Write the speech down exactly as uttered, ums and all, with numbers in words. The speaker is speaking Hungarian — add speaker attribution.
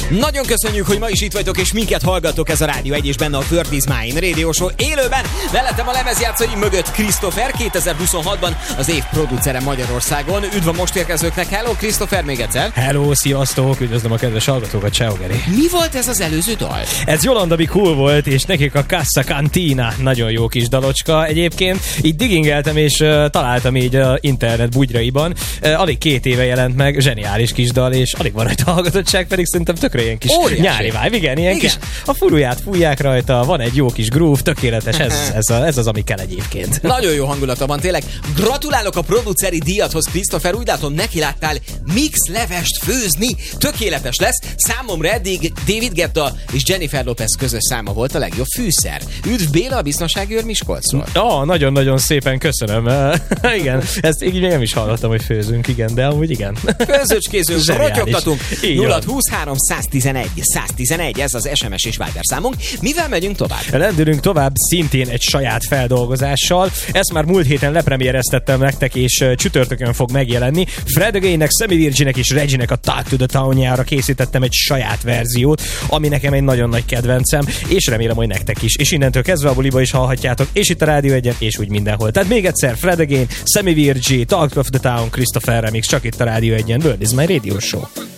Speaker 1: Nagyon köszönjük, hogy ma is itt vagytok, és minket hallgatok, ez a Rádió egy, és benne a World is Mine Radio Show élőben. Mellettem a lemezjátszói mögött Christopher, kétezer-huszonhatban az év producere Magyarországon. Üdv a most érkezőknek, hello Christopher, még egyszer.
Speaker 2: Hello, sziasztok, üdvözlöm a kedves hallgatókat, ciao Geri.
Speaker 1: Mi volt ez az előző dal?
Speaker 2: Ez Yolanda Be Cool volt, és nekik a Casa Cantina, nagyon jó kis dalocska. Egyébként így diggingeltem, és uh, találtam így a uh, internet bugyraiban. Uh, alig két éve jelent meg, zseniális kis dal, és alig van rajta hallgatottság, pedig szerintem tökre ilyen kis
Speaker 1: óriási
Speaker 2: nyári vibe. Igen, ilyen
Speaker 1: igen.
Speaker 2: kis, a furuját fújják rajta, van egy jó kis groove, tökéletes, ez, ez, a, ez az, ami kell egyébként.
Speaker 1: Nagyon jó hangulata van, tényleg. Gratulálok a produceri díjathoz, Christopher, úgy látom, neki láttál mix levest főzni, tökéletes lesz. Számomra eddig David Guetta és Jennifer Lopez közös száma volt a legjobb fűszer. Üdv Béla, a biztonsági őr Miskolcról.
Speaker 2: Ah, nagyon-nagyon szépen köszönöm. Igen, ezt így még nem is hallottam, hogy főzünk, igen, de amúgy igen.
Speaker 1: Főzőcskézünk, rotyogtatunk. nulla huszonhárom száztizenegy száztizenegy, ez az es em es és Viber számunk. Mivel megyünk tovább?
Speaker 2: Lendülünk tovább szintén egy saját feldolgozással. Ezt már múlt héten lepremiereztettem nektek, és csütörtökön fog megjelenni. Fred Againnek, Sammy Virginek és Reginek a Talk to the Town-jára készítettem egy saját verziót, ami nekem egy nagyon nagy kedvencem, és remélem, hogy nektek is. És innentől kezdve a buliba is hallhatjátok, és itt a Rádió egyen, és úgy mindenhol. Tehát még egyszer, Fred Again, Sammy Virgi, Talk to the Town, Christopher Remix, csak itt a Rádió egyen, World is my Radio Show.